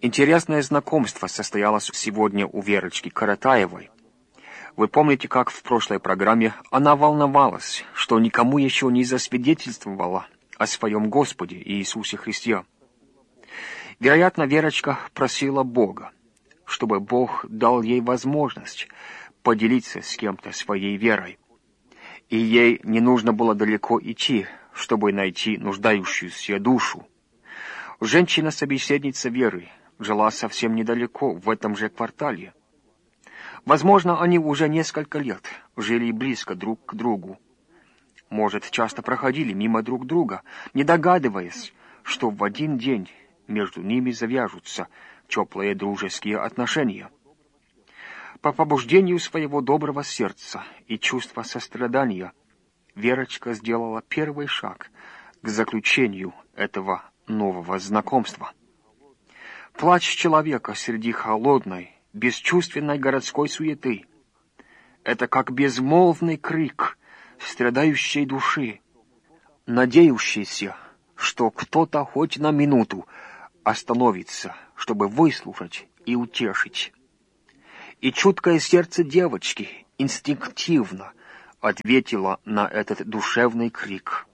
Интересное знакомство состоялось сегодня у Верочки Каратаевой. Вы помните, как в прошлой программе она волновалась, что никому еще не засвидетельствовала о своем Господе Иисусе Христе. Вероятно, Верочка просила Бога, чтобы Бог дал ей возможность поделиться с кем-то своей верой. И ей не нужно было далеко идти, чтобы найти нуждающуюся душу. Женщина-собеседница Веры жила совсем недалеко, в этом же квартале. Возможно, они уже несколько лет жили близко друг к другу. Может, часто проходили мимо друг друга, не догадываясь, что в один день между ними завяжутся теплые дружеские отношения. По побуждению своего доброго сердца и чувства сострадания Верочка сделала первый шаг к заключению этого нового знакомства. Плач человека среди холодной, бесчувственной городской суеты — это как безмолвный крик страдающей души, надеющейся, что кто-то хоть на минуту остановится, чтобы выслушать и утешить. И чуткое сердце девочки инстинктивно ответило на этот душевный крик.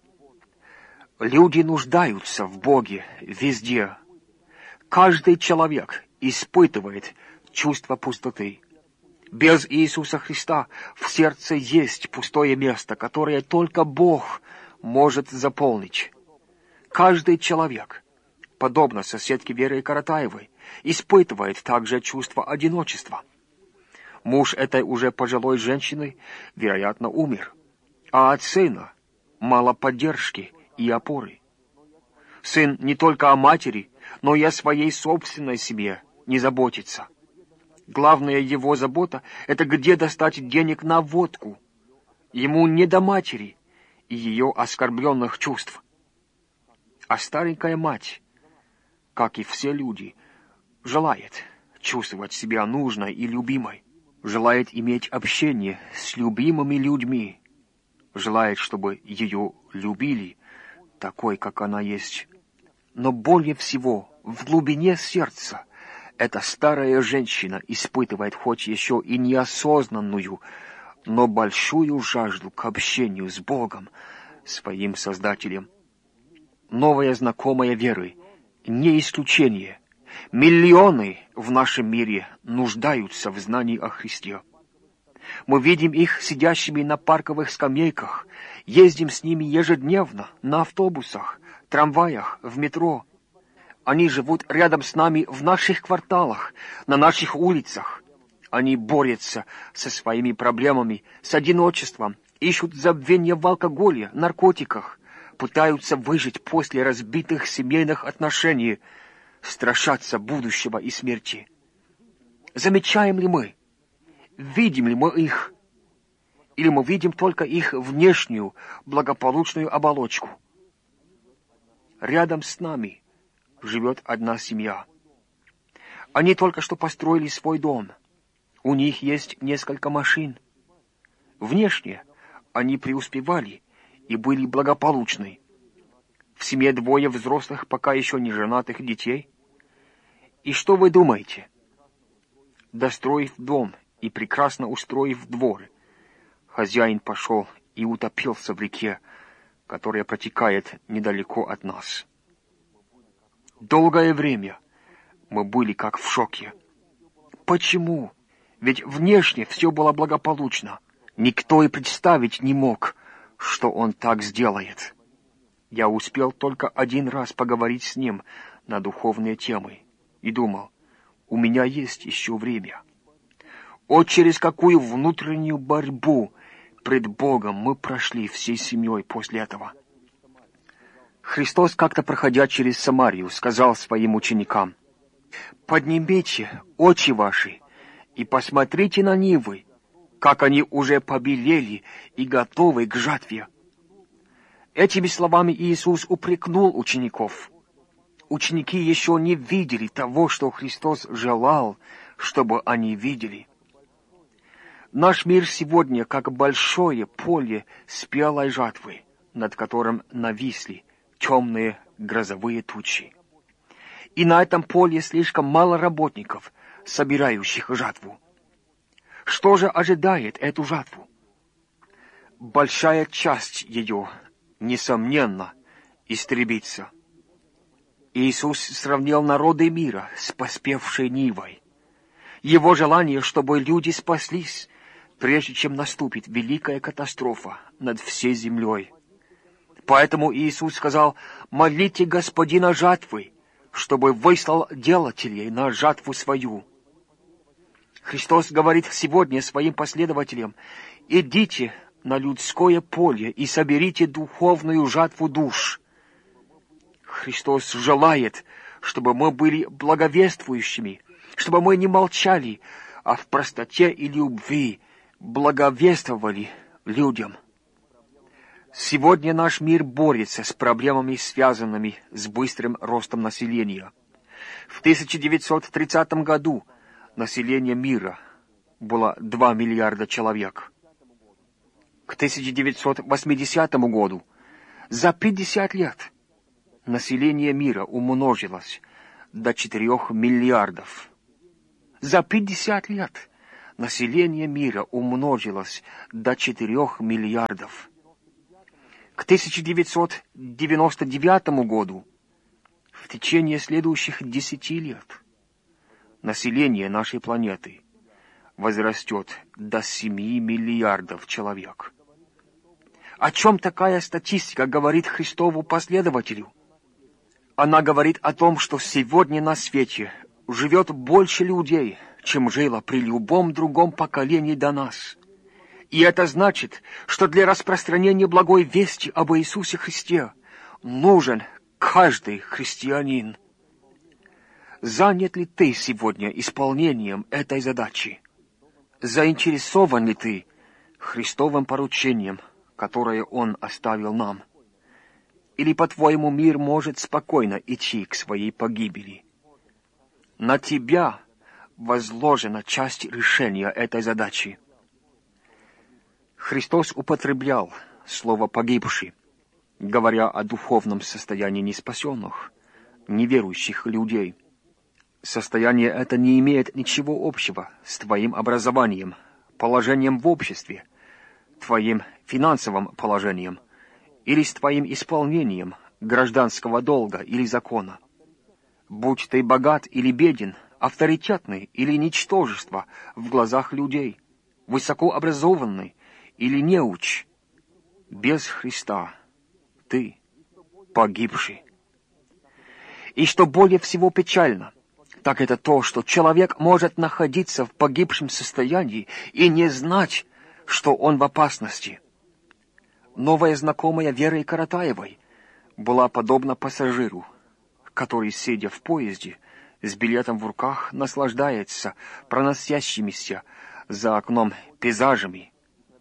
Люди нуждаются в Боге везде. Каждый человек испытывает чувство пустоты. Без Иисуса Христа в сердце есть пустое место, которое только Бог может заполнить. Каждый человек, подобно соседке Вере Каратаевой, испытывает также чувство одиночества. Муж этой уже пожилой женщины, вероятно, умер, а от сына мало поддержки и опоры. Сын не только о матери, но и о своей собственной семье не заботится. Главная его забота — это где достать денег на водку. Ему не до матери и ее оскорбленных чувств. А старенькая мать, как и все люди, желает чувствовать себя нужной и любимой, желает иметь общение с любимыми людьми, желает, чтобы ее любили такой, как она есть. Но более всего в глубине сердца эта старая женщина испытывает хоть еще и неосознанную, но большую жажду к общению с Богом, своим Создателем. Новая знакомая Веры не исключение. Миллионы в нашем мире нуждаются в знании о Христе. Мы видим их сидящими на парковых скамейках, ездим с ними ежедневно на автобусах, трамваях, в метро. Они живут рядом с нами в наших кварталах, на наших улицах. Они борются со своими проблемами, с одиночеством, ищут забвения в алкоголе, наркотиках, пытаются выжить после разбитых семейных отношений, страшатся будущего и смерти. Замечаем ли мы? Видим ли мы их? Или мы видим только их внешнюю, благополучную оболочку? Рядом с нами живет одна семья. Они только что построили свой дом. У них есть несколько машин. Внешне они преуспевали и были благополучны. В семье двое взрослых, пока еще не женатых детей. И что вы думаете? Достроив дом и прекрасно устроив двор, хозяин пошел и утопился в реке, которая протекает недалеко от нас. Долгое время мы были как в шоке. Почему? Ведь внешне все было благополучно. Никто и представить не мог, что он так сделает. Я успел только один раз поговорить с ним на духовные темы и думал, у меня есть еще время. О, через какую внутреннюю борьбу пред Богом мы прошли всей семьей после этого. Христос, как-то проходя через Самарию, сказал своим ученикам: «Поднимите очи ваши и посмотрите на нивы, как они уже побелели и готовы к жатве». Этими словами Иисус упрекнул учеников. Ученики еще не видели того, что Христос желал, чтобы они видели. Наш мир сегодня как большое поле спелой жатвы, над которым нависли темные грозовые тучи. и на этом поле слишком мало работников, собирающих жатву. Что же ожидает эту жатву? Большая часть ее, несомненно, истребится. Иисус сравнил народы мира с поспевшей Нивой. Его желание, чтобы люди спаслись, прежде чем наступит великая катастрофа над всей землей. Поэтому Иисус сказал: «Молите Господина жатвы, чтобы выслал делателей на жатву свою». Христос говорит сегодня своим последователям: «Идите на людское поле и соберите духовную жатву душ». Христос желает, чтобы мы были благовествующими, чтобы мы не молчали, а в простоте и любви благовествовали людям. Сегодня наш мир борется с проблемами, связанными с быстрым ростом населения. В 1930 году население мира было 2 миллиарда человек. К 1980 году, за 50 лет, население мира умножилось до 4 миллиардов. За 50 лет население мира умножилось до 4 миллиардов. К 1999 году, в течение следующих 10 лет, население нашей планеты возрастет до 7 миллиардов человек. О чем такая статистика говорит Христову последователю? Она говорит о том, что сегодня на свете живет больше людей, чем жило при любом другом поколении до нас. И это значит, что для распространения благой вести об Иисусе Христе нужен каждый христианин. Занят ли ты сегодня исполнением этой задачи? Заинтересован ли ты Христовым поручением, которое Он оставил нам? Или, по-твоему, мир может спокойно идти к своей погибели? На тебя возложена часть решения этой задачи. Христос употреблял слово «погибший», говоря о духовном состоянии неспасенных, неверующих людей. Состояние это не имеет ничего общего с твоим образованием, положением в обществе, твоим финансовым положением или с твоим исполнением гражданского долга или закона. Будь ты богат или беден, авторитетный или ничтожество в глазах людей, высокообразованный или неуч, без Христа ты погибший. И что более всего печально, так это то, что человек может находиться в погибшем состоянии и не знать, что он в опасности. Новая знакомая Веры Каратаевой была подобна пассажиру, который, сидя в поезде, с билетом в руках, наслаждается проносящимися за окном пейзажами.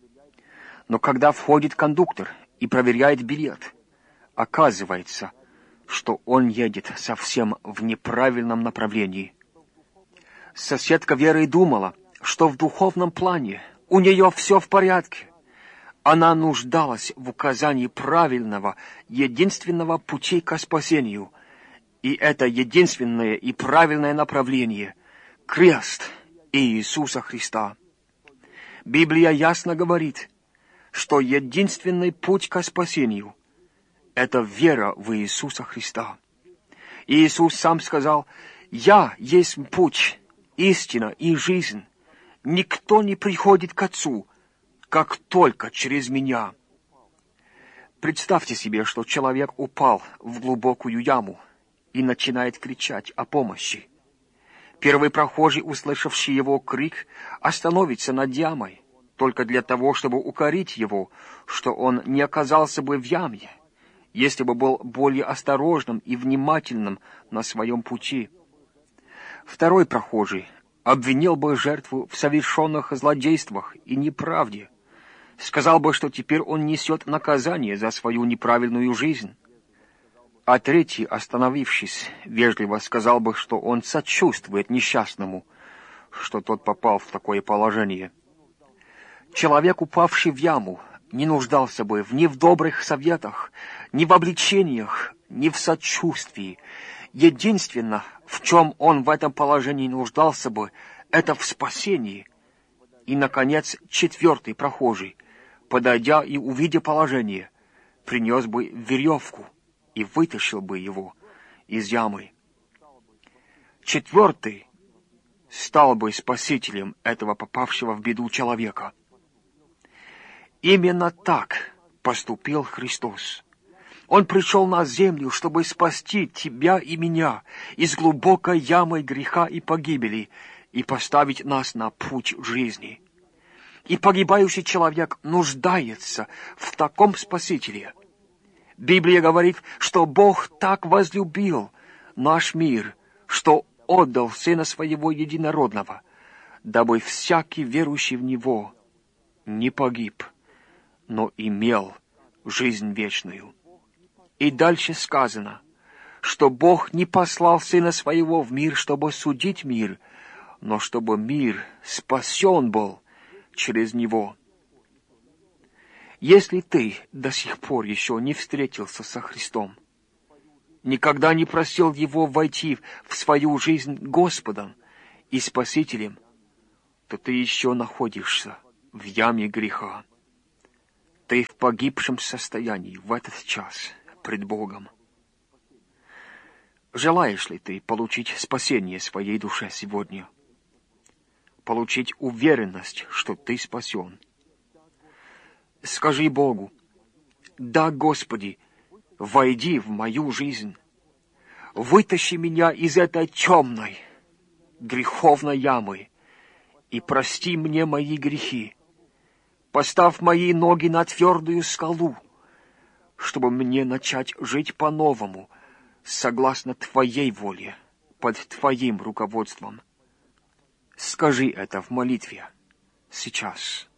Но когда входит кондуктор и проверяет билет, оказывается, что он едет совсем в неправильном направлении. Соседка Веры думала, что в духовном плане у нее все в порядке. Она нуждалась в указании правильного, единственного пути к спасению. И это единственное и правильное направление — крест Иисуса Христа. Библия ясно говорит, что единственный путь к спасению — это вера в Иисуса Христа. Иисус сам сказал: «Я есть путь, истина и жизнь. Никто не приходит к Отцу, как только через Меня». Представьте себе, что человек упал в глубокую яму и начинает кричать о помощи. Первый прохожий, услышавший его крик, остановится над ямой, только для того, чтобы укорить его, что он не оказался бы в яме, если бы был более осторожным и внимательным на своем пути. Второй прохожий обвинил бы жертву в совершенных злодействах и неправде, сказал бы, что теперь он несет наказание за свою неправильную жизнь. А третий, остановившись, вежливо сказал бы, что он сочувствует несчастному, что тот попал в такое положение. Человек, упавший в яму, не нуждался бы ни в добрых советах, ни в обличениях, ни в сочувствии, Единственное, в чем он в этом положении нуждался бы, это в спасении. И, наконец, четвертый прохожий, подойдя и увидя положение, принес бы веревку и вытащил бы его из ямы. Четвертый стал бы спасителем этого попавшего в беду человека. Именно так поступил Христос. Он пришел на землю, чтобы спасти тебя и меня из глубокой ямы греха и погибели и поставить нас на путь жизни. И погибающий человек нуждается в таком Спасителе. Библия говорит, что Бог так возлюбил наш мир, что отдал Сына Своего Единородного, дабы всякий верующий в Него не погиб, но имел жизнь вечную. И дальше сказано, что Бог не послал Сына Своего в мир, чтобы судить мир, но чтобы мир спасен был через Него. Если ты до сих пор еще не встретился со Христом, никогда не просил Его войти в свою жизнь Господом и Спасителем, то ты еще находишься в яме греха. Ты в погибшем состоянии в этот час пред Богом. Желаешь ли ты получить спасение своей душе сегодня? Получить уверенность, что ты спасен? Скажи Богу: «Да, Господи, войди в мою жизнь. Вытащи меня из этой темной, греховной ямы и прости мне мои грехи. Поставь мои ноги на твердую скалу, чтобы мне начать жить по-новому, согласно Твоей воле, под Твоим руководством». Скажи это в молитве сейчас.